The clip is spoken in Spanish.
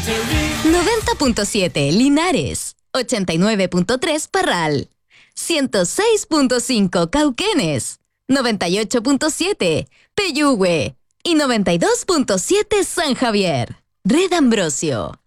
90.7 Linares, 89.3 Parral, 106.5 Cauquenes, 98.7 Peyúgue y 92.7 San Javier. Red Ambrosio.